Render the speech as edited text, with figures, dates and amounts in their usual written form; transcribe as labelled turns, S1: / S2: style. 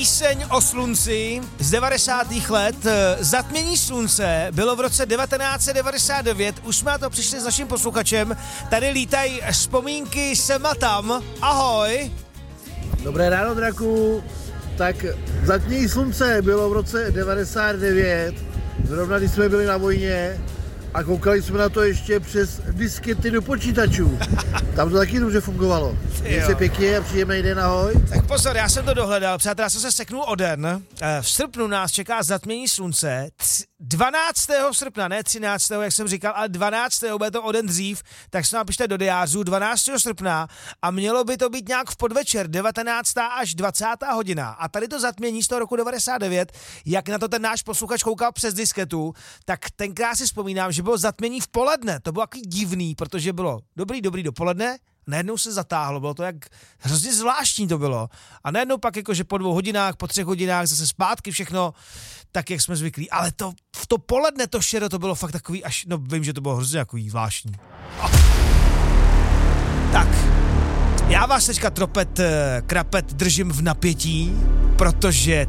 S1: Píseň o slunci z 90. let, Zatmění slunce, bylo v roce 1999, už jsme na to přišli s naším posluchačem, tady lítají vzpomínky sem a tam, ahoj.
S2: Dobré ráno, Draku, tak Zatmění slunce bylo v roce 99, zrovna když jsme byli na vojně a koukali jsme na to ještě přes diskety do počítačů. Tam to taky dobře fungovalo. Měj se pěkně a příjemný den, ahoj.
S1: Tak pozor, já jsem to dohledal, přátelé, já jsem se seknul o den. V srpnu nás čeká Zatmění slunce, 12. srpna, ne 13. jak jsem říkal, ale 12. bude to o den dřív, tak se napište do diářů, 12. srpna a mělo by to být nějak v podvečer, 19. až 20. hodina. A tady to zatmění z toho roku 99, jak na to ten náš posluchač koukal přes disketu, tak tenkrát si vzpomínám, že bylo zatmění v poledne. To bylo takový divný, protože bylo dobrý dopoledne, najednou se zatáhlo, bylo to jak hrozně zvláštní to bylo. A najednou pak jakože po 2 hodinách, po 3 hodinách zase zpátky všechno, tak jak jsme zvyklí. Ale to v to poledne, to šero, to bylo fakt takový až, no vím, že to bylo hrozně takový zvláštní. Tak, já vás teďka krapet držím v napětí, protože